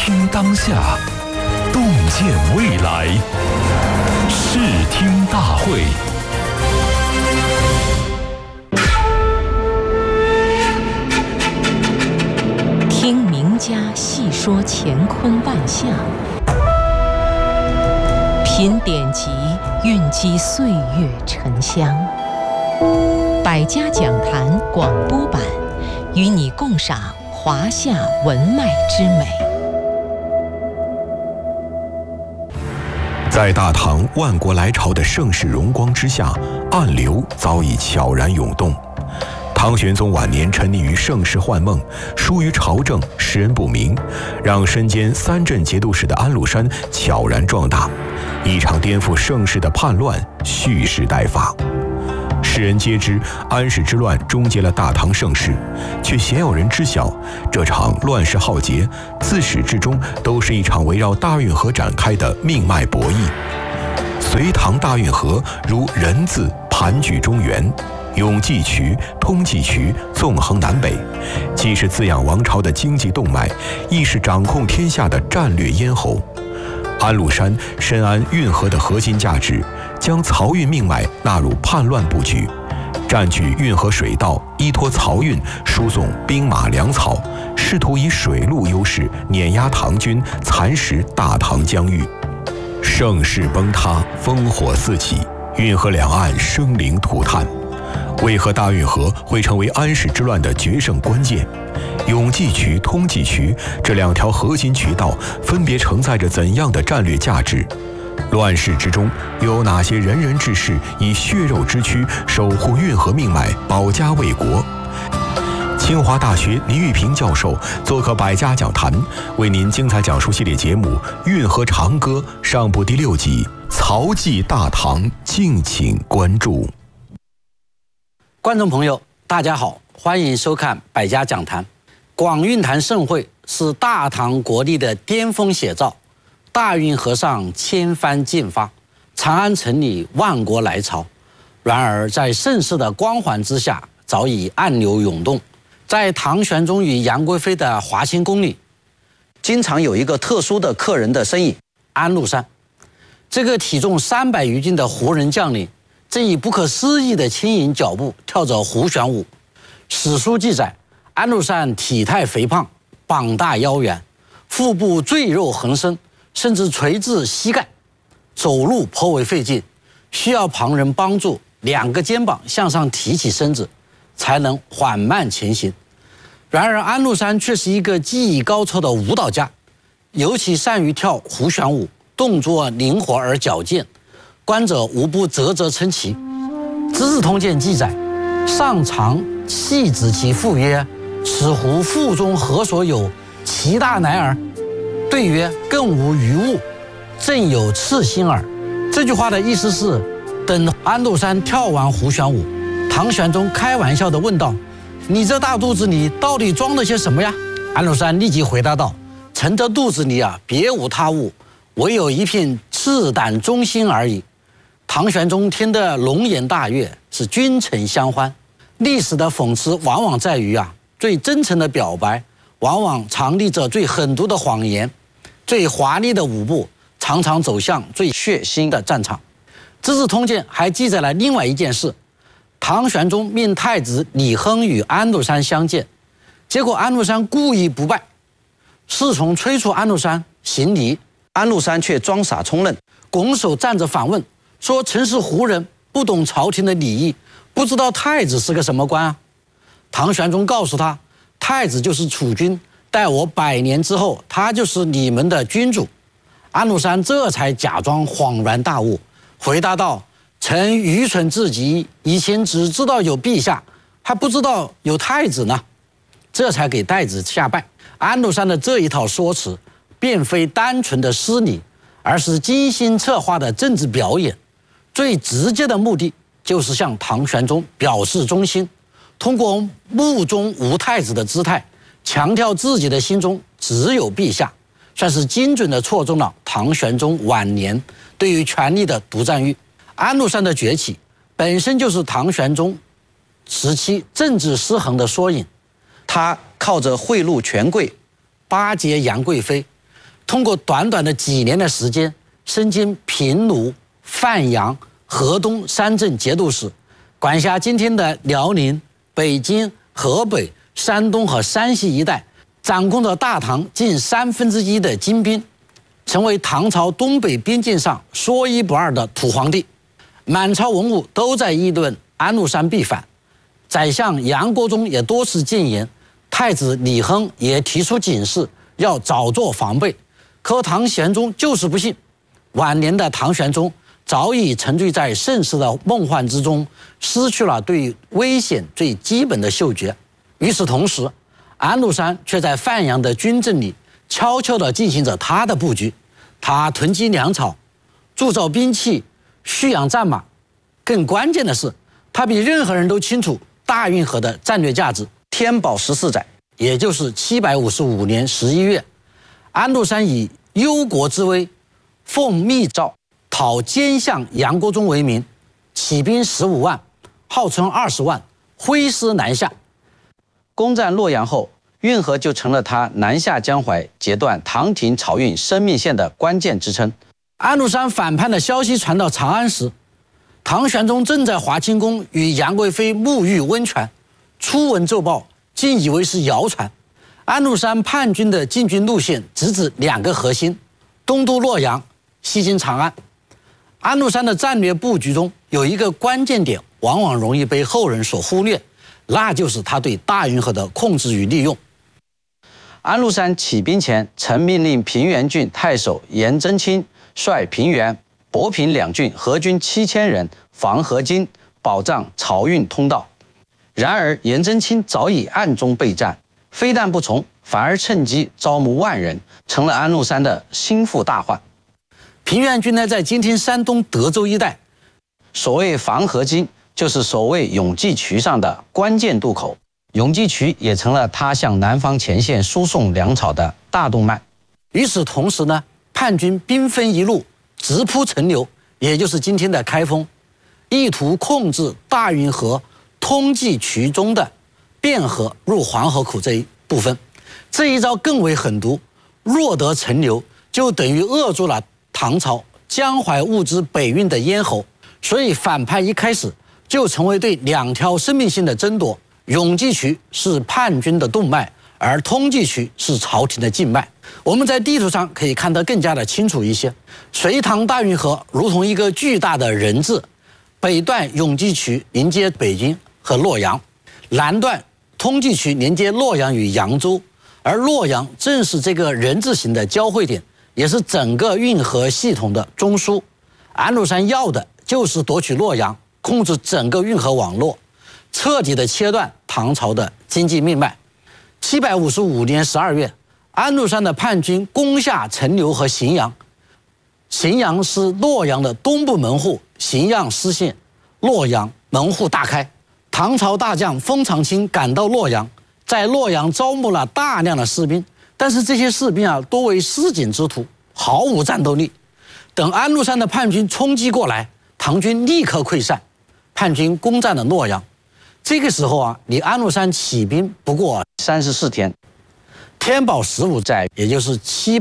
听当下，洞见未来。视听大会。 听名家细说乾坤万象，品典籍蕴积岁月沉香。百家讲坛广播版，与你共赏华夏文脉之美。 在大唐万国来朝的盛世荣光之下，暗流早已悄然涌动。唐玄宗晚年沉溺于盛世幻梦，疏于朝政，识人不明，让身兼三镇节度使的安禄山悄然壮大。一场颠覆盛世的叛乱蓄势待发。世人皆知安史之乱终结了大唐盛世，却鲜有人知晓，这场乱世浩劫自始至终都是一场围绕大运河展开的命脉博弈。隋唐大运河如人字盘踞中原，永济渠、通济渠纵横南北，既是滋养王朝的经济动脉，亦是掌控天下的战略咽喉。安禄山深谙运河的核心价值，将漕运命脉纳入叛乱布局，占据运河水道，依托漕运输送兵马粮草，试图以水陆优势碾压唐军，蚕食大唐疆域。盛世崩塌，烽火四起，运河两岸生灵涂炭。为何大运河会成为安史之乱的决胜关键？永济渠、通济渠这两条核心渠道分别承载着怎样的战略价值？乱世之中，又有哪些仁人志士以血肉之躯守护运河命脉，保家卫国？清华大学倪玉平教授做客百家讲坛，为您精彩讲述系列节目《运河长歌》上部第6集《漕济大唐》，敬请关注。 观众朋友，大家好，欢迎收看百家讲坛。广运坛盛会是大唐国力的巅峰写照，大运河上千帆竞发，长安城里万国来朝。然而在盛世的光环之下，早已暗流涌动。在唐玄宗与杨贵妃的华清宫里，经常有一个特殊的客人的身影——安禄山。这个体重300余斤的胡人将领，正以不可思议的轻盈脚步跳着胡旋舞。史书记载，安禄山体态肥胖，膀大腰圆，腹部赘肉横生，甚至垂至膝盖，走路颇为费劲，需要旁人帮助，2个肩膀向上提起身子，才能缓慢前行。然而安禄山却是一个技艺高超的舞蹈家，尤其善于跳胡旋舞，动作灵活而矫健，观者无不啧啧称奇。《资治通鉴》记载，上长戏子其父曰：“此胡腹中何所有？其大乃尔。”对曰：“更无余物，正有赤心耳。”这句话的意思是，等安禄山跳完胡旋舞，唐玄宗开玩笑地问道：“你这大肚子里到底装了些什么呀？”安禄山立即回答道：“臣这肚子里啊，别无他物，唯有一片赤胆忠心而已。”唐玄宗听得龙颜大悦，是君臣相欢。历史的讽刺往往在于最真诚的表白往往藏匿着最狠毒的谎言，最华丽的舞步常常走向最血腥的战场。《资治通鉴》还记载了另外一件事：唐玄宗命太子李亨与安禄山相见，结果安禄山故意不拜，侍从催促安禄山行礼，安禄山却装傻充愣，拱手站着反问说：“臣是胡人，不懂朝廷的礼仪，不知道太子是个什么官啊？”唐玄宗告诉他，太子就是储君，待我100年之后，他就是你们的君主。安禄山这才假装恍然大悟，回答道：“臣愚蠢至极，以前只知道有陛下，还不知道有太子呢。”这才给太子下拜。安禄山的这一套说辞，并非单纯的失礼，而是精心策划的政治表演。最直接的目的就是向唐玄宗表示忠心，通过目中无太子的姿态，强调自己的心中只有陛下，算是精准地戳中了唐玄宗晚年对于权力的独占欲。安禄山的崛起本身就是唐玄宗时期政治失衡的缩影，他靠着贿赂权贵，巴结杨贵妃， 通过短短的几年的时间，身经平卢、范阳、河东三镇节度使，管辖今天的辽宁、北京、河北、山东和山西一带，掌控着大唐近1/3的精兵，成为唐朝东北边境上说一不二的土皇帝。满朝文武都在议论安禄山必反，宰相杨国忠也多次谏言，太子李亨也提出警示，要早做防备。可唐玄宗就是不信。晚年的唐玄宗早已沉醉在盛世的梦幻之中，失去了对危险最基本的嗅觉。与此同时，安禄山却在范阳的军阵里悄悄地进行着他的布局。他囤积粮草，铸造兵器，蓄养战马。更关键的是，他比任何人都清楚大运河的战略价值。天宝14载，也就是755年11月，安禄山以忧国之威，奉密诏讨奸相杨国忠为名，起兵15万，号称20万，挥师南下。攻占洛阳后，运河就成了他南下江淮、截断唐廷漕运生命线的关键支撑。安禄山反叛的消息传到长安时，唐玄宗正在华清宫与杨贵妃沐浴温泉，初闻奏报，竟以为是谣传。安禄山叛军的进军路线直指2个核心：东都洛阳，西经长安。安禄山的战略布局中有一个关键点，往往容易被后人所忽略，那就是他对大运河的控制与利用。安禄山起兵前，曾命令平原郡太守颜真卿率平原、博平2郡合军7000人防河津，保障漕运通道。然而颜真卿早已暗中备战，非但不从，反而趁机招募万人，成了安禄山的心腹大患。平原军呢，在今天山东德州一带，所谓防河津，就是守卫永济渠上的关键渡口。永济渠也成了他向南方前线输送粮草的大动脉。与此同时呢，叛军兵分一路，直扑陈留，也就是今天的开封，意图控制大运河通济渠中的汴河入黄河口这一部分。这一招更为狠毒，若得陈留，就等于扼住了唐朝江淮物资北运的咽喉。所以反派一开始就成为对2条生命线的争夺。永济渠是叛军的动脉，而通济渠是朝廷的静脉。我们在地图上可以看得更加的清楚一些。隋唐大运河如同一个巨大的人字，北段永济渠连接北京和洛阳，南段通济渠连接洛阳与扬州，而洛阳正是这个人字形的交汇点，也是整个运河系统的中枢。安禄山要的就是夺取洛阳，控制整个运河网络，彻底的切断唐朝的经济命脉。755年12月，安禄山的叛军攻下陈留和荥阳。荥阳是洛阳的东部门户，荥阳失陷，洛阳门户大开。唐朝大将封长清赶到洛阳，在洛阳招募了大量的士兵，但是这些士兵多为市井之徒，毫无战斗力。等安禄山的叛军冲击过来，唐军立刻溃散，叛军攻占了洛阳。这个时候离安禄山起兵不过34天。天宝15载，也就是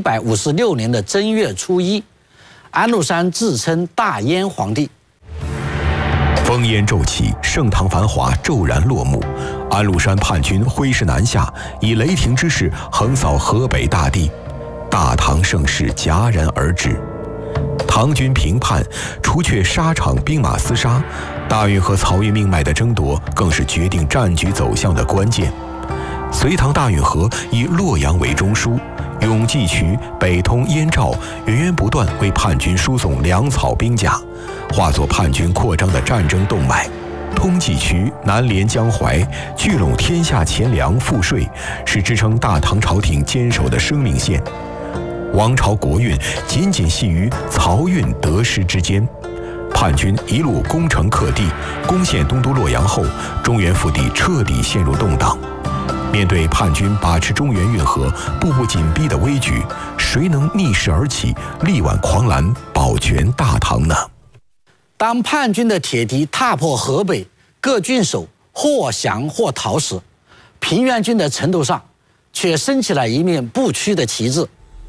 756年的正月初1，安禄山自称大燕皇帝。 烽烟骤起，盛唐繁华骤然落幕。安禄山叛军挥师南下，以雷霆之势横扫河北大地，大唐盛世戛然而止。唐军平叛，除却沙场兵马厮杀，大运河漕运命脉的争夺更是决定战局走向的关键。隋唐大运河以洛阳为中枢，永济渠北通燕赵，源源不断为叛军输送粮草兵甲，化作叛军扩张的战争动脉。通济渠南连江淮，聚拢天下钱粮赋税，是支撑大唐朝廷坚守的生命线。王朝国运仅仅系于漕运得失之间。叛军一路攻城克地，攻陷东都洛阳后，中原腹地彻底陷入动荡。面对叛军把持中原运河步步紧逼的危局，谁能逆势而起，力挽狂澜，保全大唐呢？ 当叛军的铁蹄踏破河北，各郡守或降或逃时，平原军的城头上却升起了一面不屈的旗帜。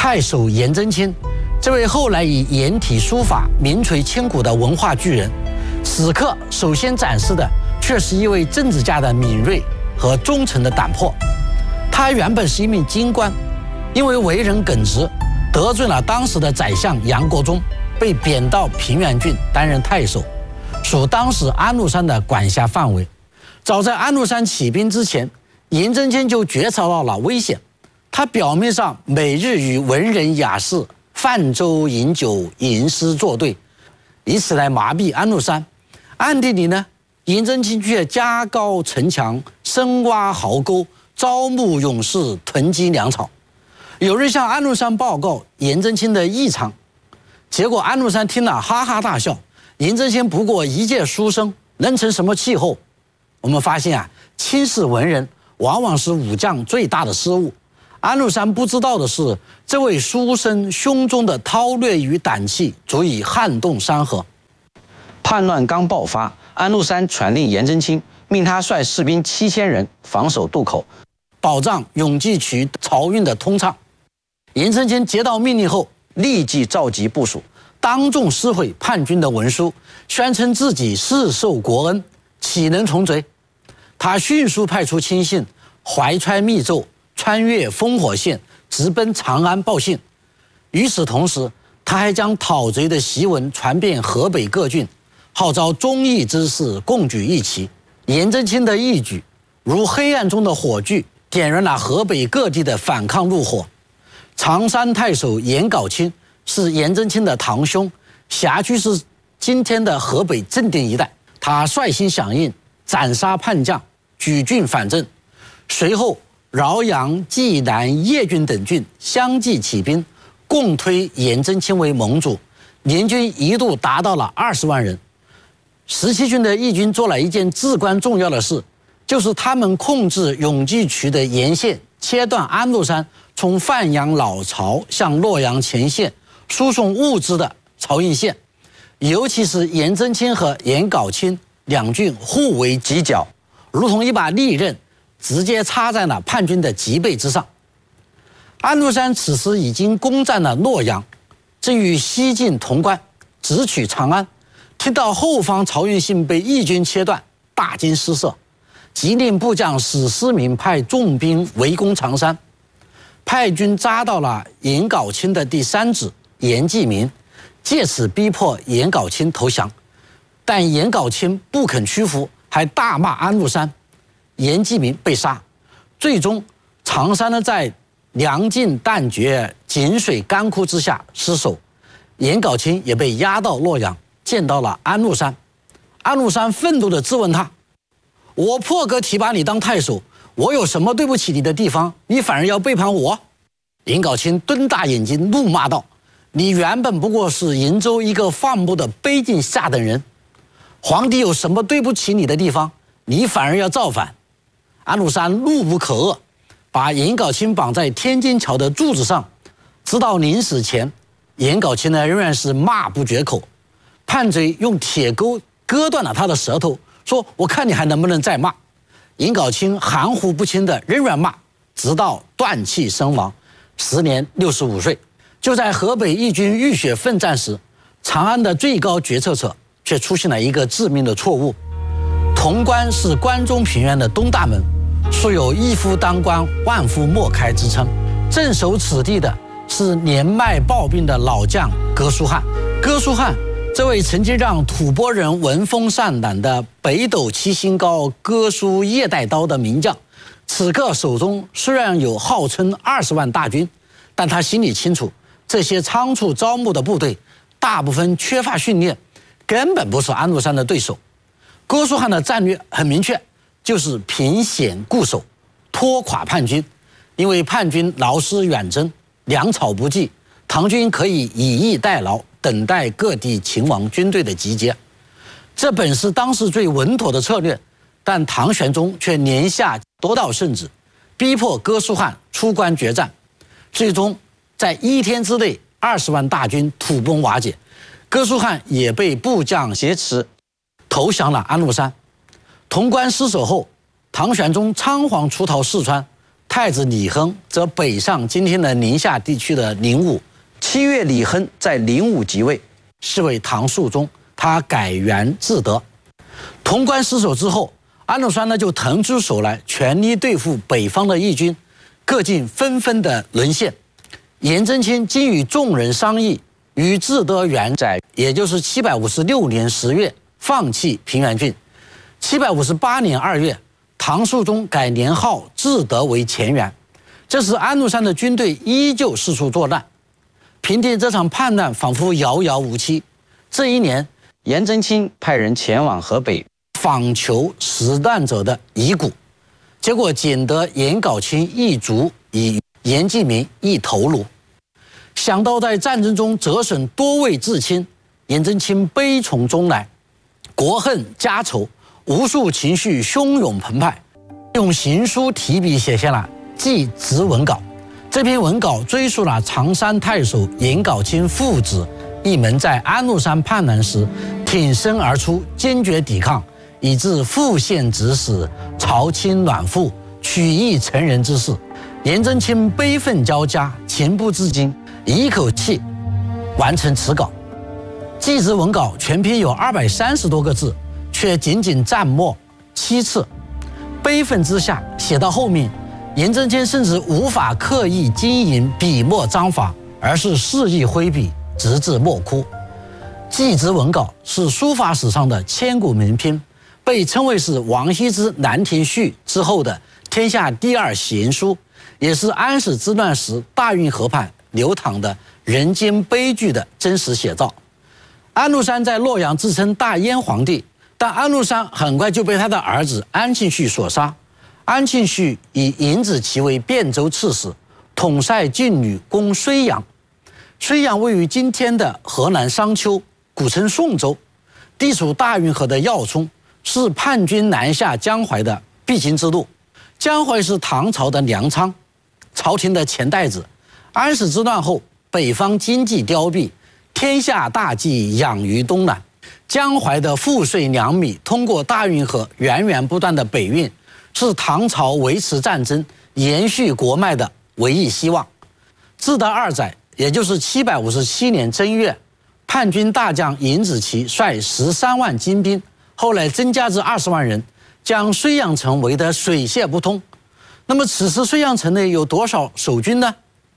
太守颜真卿，这位后来以颜体书法名垂千古的文化巨人，此刻首先展示的却是一位政治家的敏锐和忠诚的胆魄。他原本是一名京官，因为为人耿直，得罪了当时的宰相杨国忠，被贬到平原郡担任太守，属当时安禄山的管辖范围。早在安禄山起兵之前，颜真卿就觉察到了危险。他表面上每日与文人雅士泛舟饮酒、吟诗作对，以此来麻痹安禄山。暗地里呢，颜真卿却加高城墙，深挖壕沟，招募勇士，囤积粮草。有人向安禄山报告颜真卿的异常，结果安禄山听了哈哈大笑。颜真卿不过一介书生，能成什么气候？我们发现轻视文人往往是武将最大的失误。安禄山不知道的是，这位书生胸中的韬略与胆气足以撼动山河。叛乱刚爆发，安禄山传令颜真卿，命他率士兵7000人防守渡口，保障永济渠漕运的通畅。颜真卿接到命令后，立即召集部属，当众撕毁叛军的文书，宣称自己世受国恩，岂能从贼？他迅速派出亲信怀揣密奏，穿越烽火线，直奔长安报信。与此同时，他还将讨贼的檄文传遍河北各郡，号召忠义之士共举义旗。颜真卿的义举如黑暗中的火炬，点燃了河北各地的反抗怒火。常山太守颜杲卿是颜真卿的堂兄，辖区是今天的河北正定一带。他率先响应，斩杀叛将，举郡反正。随后饶阳、济南、叶郡等郡相继起兵，共推颜真卿为盟主，联军一度达到了20万人。17郡的义军做了一件至关重要的事，就是他们控制永济渠的沿线，切断安禄山从范阳老巢向洛阳前线输送物资的漕运线。尤其是颜真卿和颜杲卿两郡互为犄角，如同一把利刃，直接插在了叛军的脊背之上。安禄山此时已经攻占了洛阳，正欲西进潼关，直取长安。听到后方漕运线被义军切断，大惊失色，急令部将史思明派重兵围攻长山。派军扎到了颜杲卿的第3子颜季民，借此逼迫颜杲卿投降。但颜杲卿不肯屈服，还大骂安禄山，颜季民被杀。最终长山呢在粮尽弹绝、井水干枯之下失守，颜杲卿也被押到洛阳，见到了安禄山。安禄山愤怒地质问他：我破格提拔你当太守，我有什么对不起你的地方，你反而要背叛我？颜杲卿瞪大眼睛怒骂道：你原本不过是瀛州一个放牧的卑贱下等人，皇帝有什么对不起你的地方，你反而要造反？安禄山怒不可遏，把颜杲卿绑在天津桥的柱子上，直到临死前，颜杲卿呢仍然是骂不绝口。叛贼用铁钩割断了他的舌头，说：我看你还能不能再骂？颜杲卿含糊不清的仍然骂，直到断气身亡，时年65岁。就在河北义军浴血奋战时，长安的最高决策者却出现了一个致命的错误。潼关是关中平原的东大门，素有一夫当关，万夫莫开之称。镇守此地的是年迈暴病的老将哥舒翰。哥舒翰这位曾经让吐蕃人闻风丧胆的北斗七星高、哥舒夜带刀的名将，此刻手中虽然有号称20万大军，但他心里清楚，这些仓促招募的部队大部分缺乏训练，根本不是安禄山的对手。哥舒翰的战略很明确，就是凭险固守，拖垮叛军。因为叛军劳师远征，粮草不济，唐军可以以逸待劳，等待各地秦王军队的集结。这本是当时最稳妥的策略，但唐玄宗却连下多道圣旨，逼迫哥舒翰出关决战。最终在1天之内，20万大军土崩瓦解，哥舒翰也被部将挟持投降了安禄山。潼关失守后，唐玄宗仓皇出逃四川， 太子李亨则北上今天的宁夏地区的灵武。7月，李亨在灵武即位，是为唐肃宗，他改元至德。潼关失守之后，安禄山呢就腾出手来，全力对付北方的义军，各境纷纷的沦陷。颜真卿经与众人商议，于至德元载，也就是756年10月，放弃平原郡。758年2月，唐肃宗改年号至德为乾元。这时安禄山的军队依旧四处作乱，平定这场叛乱仿佛遥遥无期。这一年，颜真卿派人前往河北访求死难者的遗骨，结果捡得颜杲卿一族以颜季民一头颅。想到在战争中折损多位至亲，颜真卿悲从中来，国恨家仇，无数情绪汹涌澎湃，用行书提笔写下了《祭侄文稿》。这篇文稿追溯了常山太守颜杲卿父子一门在安禄山叛乱时挺身而出，坚决抵抗，以致父献子死，朝亲卵父，取义成人之事。颜真卿悲愤交加，情不自禁，一口气完成此稿。祭侄文稿全篇有230多个字，却仅仅蘸墨7次。悲愤之下，写到后面，颜真卿甚至无法刻意经营笔墨章法，而是肆意挥笔，直至墨枯。祭侄文稿是书法史上的千古名篇，被称为是王羲之《兰亭序》之后的天下第2贤书，也是安史之乱时大运河畔流淌的人间悲剧的真实写照。安禄山在洛阳自称大燕皇帝，但安禄山很快就被他的儿子安庆绪所杀。安庆绪以尹子奇为汴州刺史，统帅劲旅攻睢阳。睢阳位于今天的河南商丘，古称宋州，地处大运河的要冲，是叛军南下江淮的必经之路。江淮是唐朝的粮仓，朝廷的钱袋子。安史之乱后，北方经济凋敝，天下大计养于东南。江淮的赋税粮米通过大运河源源不断的北运，是唐朝维持战争、延续国脉的唯一希望。至德2载，也就是757年正月，叛军大将尹子奇率13万精兵，后来增加至20万人，将睢阳城围得水泄不通。那么此时睢阳城内有多少守军呢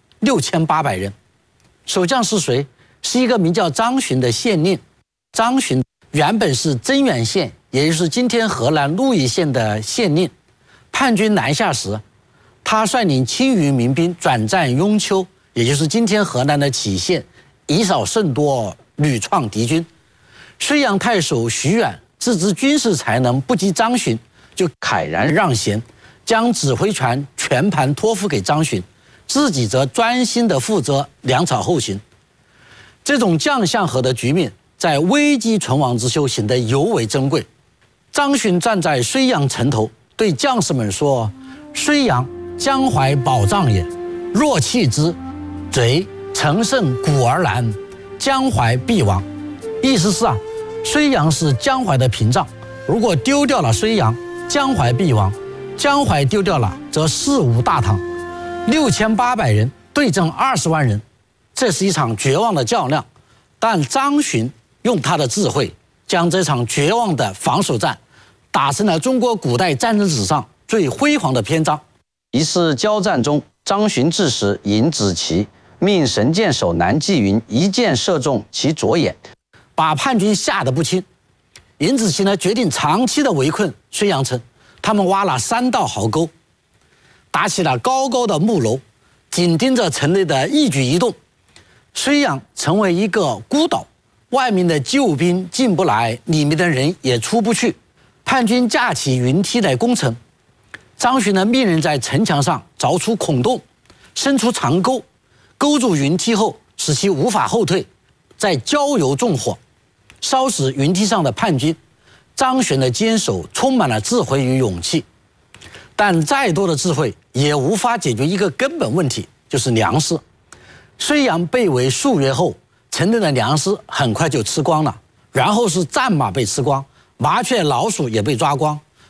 ？6800人。守将是谁？是一个名叫张巡的县令。张巡原本是增源县，也就是今天河南鹿邑县的县令。叛军南下时，他率领轻余民兵转战雍丘，也就是今天河南的杞县，以少胜多，屡创敌军。睢阳太守徐远自知军事才能不及张巡，就慨然让贤，将指挥权全盘托付给张巡，自己则专心地负责粮草后勤。这种将相和的局面，在危机存亡之秋显得尤为珍贵。张巡站在睢阳城头，对将士们说：“睢阳，江淮保障也，若弃之，贼乘胜鼓而南，江淮必亡。”意思是睢阳是江淮的屏障，如果丢掉了睢阳，江淮必亡；江淮丢掉了，则事无大唐。6800人对阵20万人，这是一场绝望的较量。但张巡用他的智慧，将这场绝望的防守战打成了中国古代战争史上最辉煌的篇章。一次交战中，张巡致使尹子奇命神箭手南霁云一箭射中其左眼，把叛军吓得不轻。尹子奇呢，决定长期的围困睢阳城，他们挖了3道壕沟，搭起了高高的木楼，紧盯着城内的一举一动。睢阳成为一个孤岛，外面的救兵进不来，里面的人也出不去。叛军架起云梯来攻城，张巡呢命人在城墙上凿出孔洞，伸出长钩，勾住云梯后，使其无法后退，再浇油纵火，烧死云梯上的叛军。张巡的坚守充满了智慧与勇气，但再多的智慧也无法解决一个根本问题，就是粮食。睢阳被围数月后，城内的粮食很快就吃光了，然后是战马被吃光，麻雀老鼠也被抓光。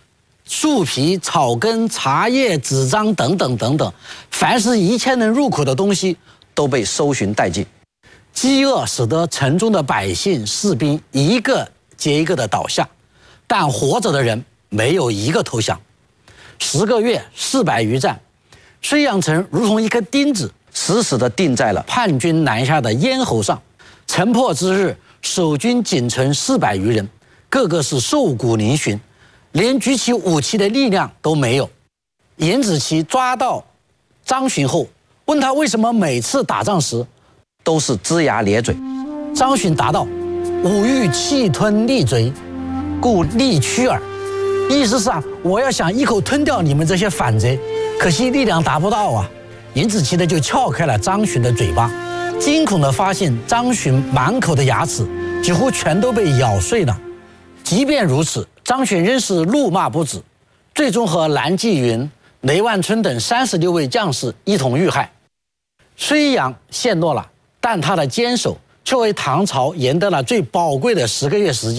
树皮、草根、茶叶、纸张等等等等，凡是一切能入口的东西都被搜寻殆尽。饥饿使得城中的百姓、士兵一个接一个的倒下，但活着的人没有一个投降。10个月400余战，睢阳城如同一颗钉子，死死地钉在了叛军南下的咽喉上。城破之日，守军仅存400余人，个个是瘦骨嶙峋，连举起武器的力量都没有。颜子期抓到张巡后，问他为什么每次打仗时都是龇牙咧嘴。张巡答道：“吾欲气吞利贼，故力屈耳。”意思是我要想一口吞掉你们这些反贼，可惜力量达不到啊。颜子期呢就撬开了张巡的嘴巴，惊恐地发现张巡满口的牙齿几乎全都被咬碎了。即便如此，张巡仍是怒骂不止，最终和蓝继云、雷万春等36位将士一同遇害。睢阳陷落了，但他的坚守却为唐朝赢得了最宝贵的10个月时间。